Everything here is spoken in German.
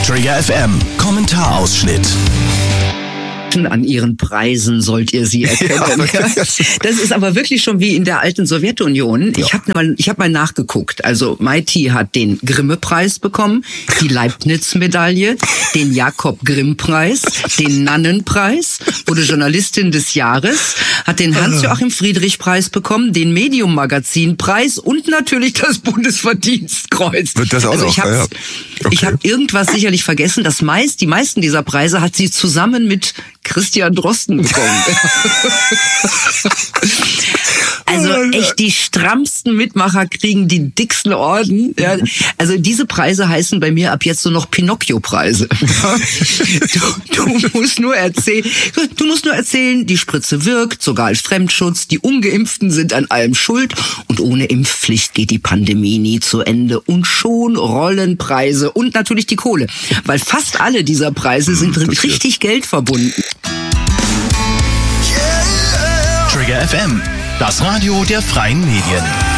Trigger FM Kommentarausschnitt. An ihren Preisen sollt ihr sie erkennen. Ja, das ist aber wirklich schon wie in der alten Sowjetunion. Ja. Ich hab mal nachgeguckt. Also MIT hat den Grimme-Preis bekommen, die Leibniz-Medaille, den Jakob-Grimm-Preis, den Nannen-Preis, wurde Journalistin des Jahres, hat den Hans-Joachim-Friedrich-Preis bekommen, den Medium-Magazin-Preis und natürlich das Bundesverdienstkreuz. Wird das auch also noch? Ich habe irgendwas sicherlich vergessen. Die meisten dieser Preise hat sie zusammen mit Christian Drosten bekommen. Also echt, die strammsten Mitmacher kriegen die dicksten Orden. Ja, also diese Preise heißen bei mir ab jetzt so noch Pinocchio-Preise. Du musst nur erzählen, die Spritze wirkt, sogar als Fremdschutz, die Ungeimpften sind an allem schuld und ohne Impfpflicht geht die Pandemie nie zu Ende und schon rollen Preise und natürlich die Kohle, weil fast alle dieser Preise sind richtig Geld verbunden. Trigger FM, das Radio der freien Medien.